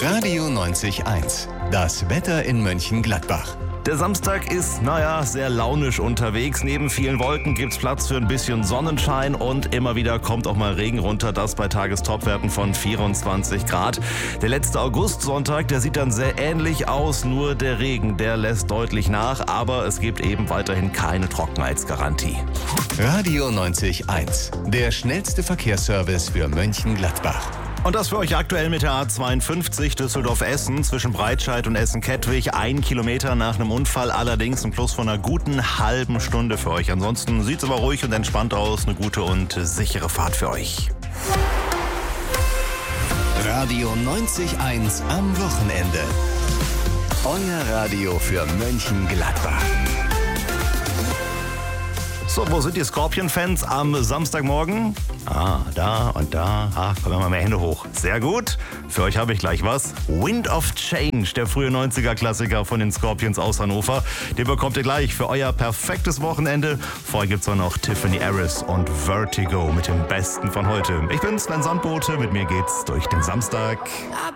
Radio 90.1. Das Wetter in Mönchengladbach. Der Samstag ist, sehr launisch unterwegs. Neben vielen Wolken gibt's Platz für ein bisschen Sonnenschein und immer wieder kommt auch mal Regen runter. Das bei Tagestopwerten von 24 Grad. Der letzte Augustsonntag, der sieht dann sehr ähnlich aus. Nur der Regen, der lässt deutlich nach. Aber es gibt eben weiterhin keine Trockenheitsgarantie. Radio 90.1. Der schnellste Verkehrsservice für Mönchengladbach. Und das für euch aktuell mit der A52 Düsseldorf-Essen zwischen Breitscheid und Essen-Kettwig. 1 Kilometer nach einem Unfall, allerdings ein Plus von einer guten halben Stunde für euch. Ansonsten sieht's aber ruhig und entspannt aus. Eine gute und sichere Fahrt für euch. Radio 90.1 am Wochenende. Euer Radio für Mönchengladbach. So, wo sind die Scorpion-Fans am Samstagmorgen? Da und da. Kommen wir mal mehr Hände hoch. Sehr gut. Für euch habe ich gleich was. Wind of Change, der frühe 90er-Klassiker von den Scorpions aus Hannover. Den bekommt ihr gleich für euer perfektes Wochenende. Vorher gibt es auch noch Tiffany Harris und Vertigo mit dem Besten von heute. Ich bin Sven Sandbote. Mit mir geht's durch den Samstag.